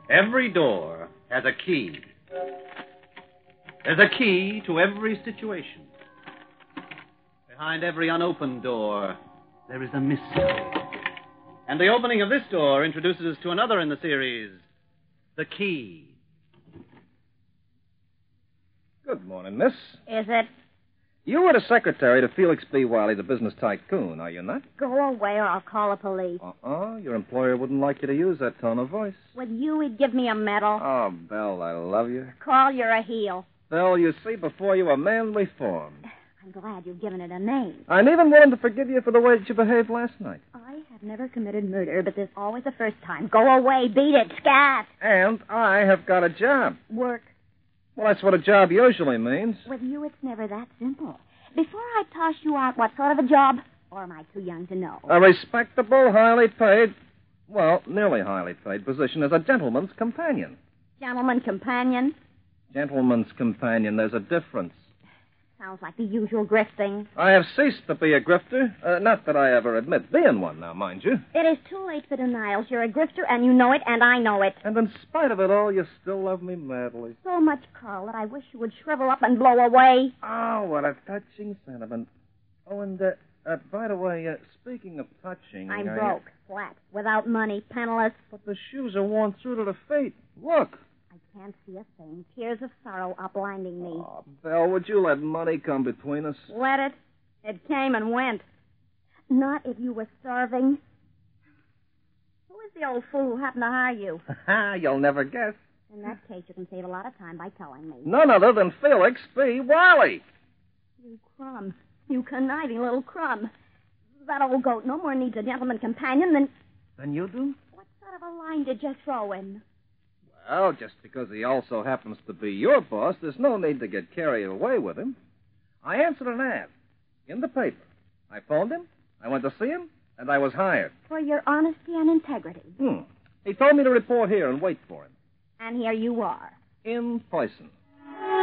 Every door has a key. There's a key to every situation. Behind every unopened door, there is a mystery. And the opening of this door introduces us to another in the series, The Key. Good morning, miss. Is it? You were the secretary to Felix B. Wiley, the business tycoon, are you not? Go away or I'll call the police. Your employer wouldn't like you to use that tone of voice. With you, he'd give me a medal. Oh, Belle, I love you. Call, you're a heel. Belle, you see before you a manly form. I'm glad you've given it a name. I'm even willing to forgive you for the way that you behaved last night. I have never committed murder, but there's always a first time. Go away, beat it, scat. And I have got a job. Work. Well, that's what a job usually means. With you, it's never that simple. Before I toss you out, what sort of a job? Or am I too young to know? A respectable, highly paid, well, nearly highly paid position as a gentleman's companion. Gentleman companion? Gentleman's companion, there's a difference. Sounds like the usual grifting. I have ceased to be a grifter. Not that I ever admit being one now, mind you. It is too late for denials. You're a grifter, and you know it, and I know it. And in spite of it all, you still love me madly. So much, Carl, that I wish you would shrivel up and blow away. Oh, what a touching sentiment. Oh, and, by the way, speaking of touching... I'm broke, flat, without money, penniless. But the shoes are worn through to the feet. Look. I can't see a thing. Tears of sorrow are blinding me. Oh, Belle, would you let money come between us? Let it? It came and went. Not if you were starving. Who is the old fool who happened to hire you? You'll never guess. In that case, you can save a lot of time by telling me. None other than Felix B. Wiley. You crumb. You conniving little crumb. That old goat no more needs a gentleman companion than... Than you do? What sort of a line did you throw in? Well, just because he also happens to be your boss, there's no need to get carried away with him. I answered an ad in the paper. I phoned him, I went to see him, and I was hired. For your honesty and integrity. He told me to report here and wait for him. And here you are. In person.